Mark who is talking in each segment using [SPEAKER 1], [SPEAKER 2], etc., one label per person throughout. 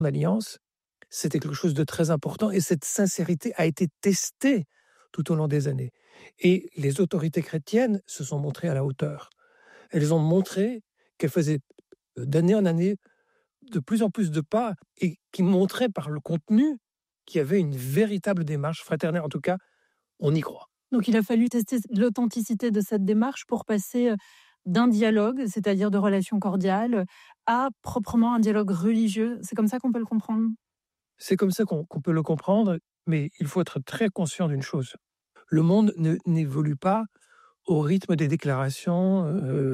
[SPEAKER 1] alliance, c'était quelque chose de très important et cette sincérité a été testée tout au long des années. Et les autorités chrétiennes se sont montrées à la hauteur. Elles ont montré qu'elles faisaient d'année en année de plus en plus de pas et qui montraient par le contenu qu'il y avait une véritable démarche fraternelle. En tout cas, on y croit.
[SPEAKER 2] Donc il a fallu tester l'authenticité de cette démarche pour passer d'un dialogue, c'est-à-dire de relations cordiales, à proprement un dialogue religieux. C'est comme ça qu'on peut le comprendre?
[SPEAKER 1] C'est comme ça qu'on peut le comprendre, mais il faut être très conscient d'une chose. Le monde n'évolue pas au rythme des déclarations.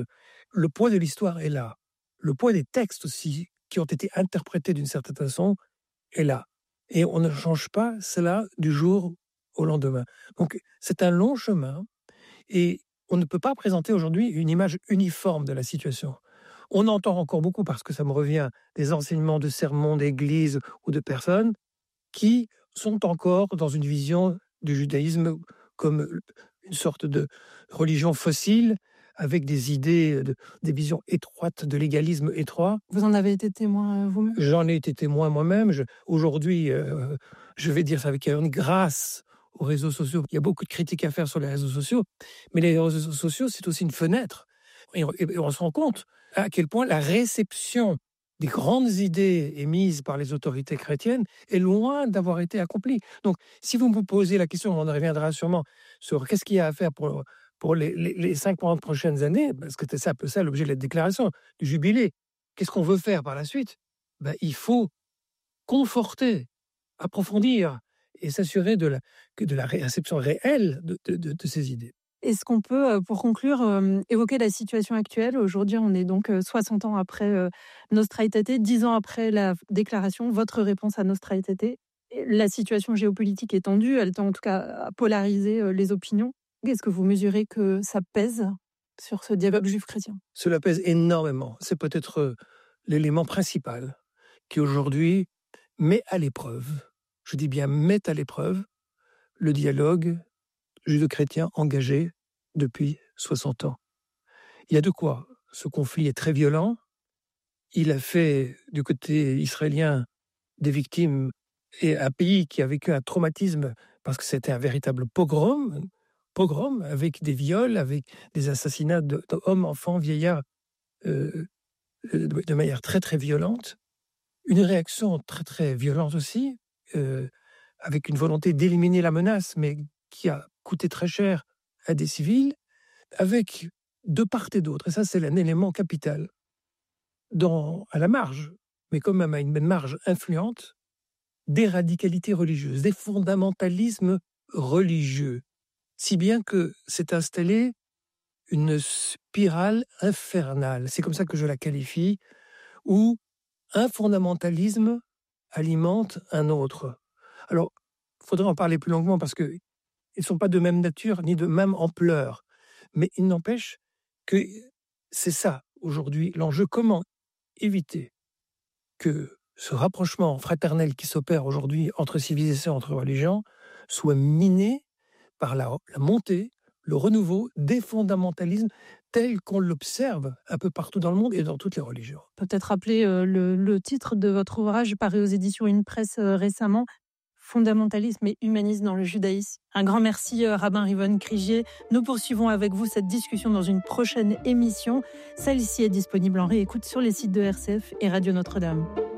[SPEAKER 1] Le poids de l'histoire est là. Le poids des textes aussi, qui ont été interprétés d'une certaine façon, est là. Et on ne change pas cela du jour au lendemain. Donc c'est un long chemin et on ne peut pas présenter aujourd'hui une image uniforme de la situation. On entend encore beaucoup, parce que ça me revient, des enseignements de sermons d'église ou de personnes qui sont encore dans une vision du judaïsme comme une sorte de religion fossile, avec des idées, des visions étroites, de légalisme étroit.
[SPEAKER 2] Vous en avez été témoin vous-même?
[SPEAKER 1] J'en ai été témoin moi-même. Aujourd'hui, je vais dire ça avec une grâce aux réseaux sociaux. Il y a beaucoup de critiques à faire sur les réseaux sociaux, mais les réseaux sociaux, c'est aussi une fenêtre. Et on se rend compte à quel point la réception des grandes idées émises par les autorités chrétiennes est loin d'avoir été accomplie. Donc, si vous me posez la question, on en reviendra sûrement, sur qu'est-ce qu'il y a à faire pour les 50 prochaines années, parce que c'est un peu ça l'objet de la déclaration, du jubilé. Qu'est-ce qu'on veut faire par la suite? Il faut conforter, approfondir et s'assurer de la réception réelle de ces idées.
[SPEAKER 2] Est-ce qu'on peut, pour conclure, évoquer la situation actuelle? Aujourd'hui, on est donc 60 ans après Nostra Aetate, 10 ans après la déclaration, votre réponse à Nostra Aetate. La situation géopolitique est tendue, elle tend en tout cas à polariser les opinions. Est-ce que vous mesurez que ça pèse sur ce dialogue juif-chrétien?
[SPEAKER 1] Cela pèse énormément. C'est peut-être l'élément principal qui aujourd'hui met à l'épreuve, je dis bien met à l'épreuve, le dialogue judo-chrétien engagé depuis 60 ans. Il y a de quoi. Ce conflit est très violent. Il a fait du côté israélien des victimes et un pays qui a vécu un traumatisme parce que c'était un véritable pogrom avec des viols, avec des assassinats d'hommes, enfants, vieillards de manière très très violente. Une réaction très très violente aussi, avec une volonté d'éliminer la menace, mais qui a coûté très cher à des civils, avec de part et d'autre, et ça c'est un élément capital, à la marge, mais quand même à une marge influente, des radicalités religieuses, des fondamentalismes religieux, si bien que s'est installée une spirale infernale, c'est comme ça que je la qualifie, où un fondamentalisme alimente un autre. Alors, il faudrait en parler plus longuement parce qu'ils ne sont pas de même nature ni de même ampleur. Mais il n'empêche que c'est ça, aujourd'hui, l'enjeu. Comment éviter que ce rapprochement fraternel qui s'opère aujourd'hui entre civilisations, entre religions, soit miné par la montée, le renouveau des fondamentalismes tel qu'on l'observe un peu partout dans le monde et dans toutes les religions.
[SPEAKER 2] Peut-être rappeler le titre de votre ouvrage paru aux éditions Une Presse récemment, Fondamentalisme et humanisme dans le judaïsme. Un grand merci, Rabbin Rivon Krigier. Nous poursuivons avec vous cette discussion dans une prochaine émission. Celle-ci est disponible en réécoute sur les sites de RCF et Radio Notre-Dame.